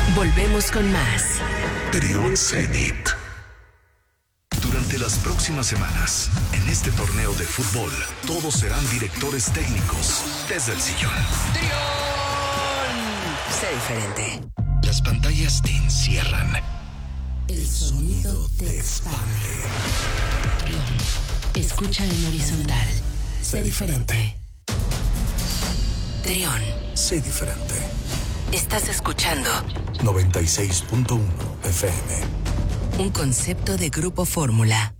Volvemos con más. Trión Zenit. Durante las próximas semanas, en este torneo de fútbol, todos serán directores técnicos desde el sillón. ¡Trión! Sé diferente. Las pantallas te encierran. El sonido te expande. Escucha en horizontal. Sé diferente. Trión. Sé diferente. Estás escuchando 96.1 FM. un concepto de Grupo Fórmula.